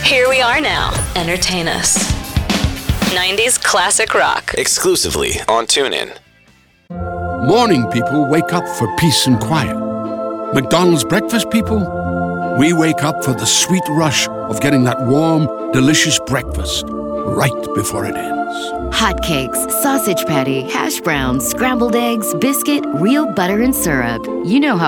Here we are now. Entertain us. 90s classic rock. Exclusively on TuneIn. Morning people wake up for peace and quiet. McDonald's breakfast people, we wake up for the sweet rush of getting that warm, delicious breakfast right before it ends. Hotcakes, sausage patty, hash browns, scrambled eggs, biscuit, real butter and syrup. You know how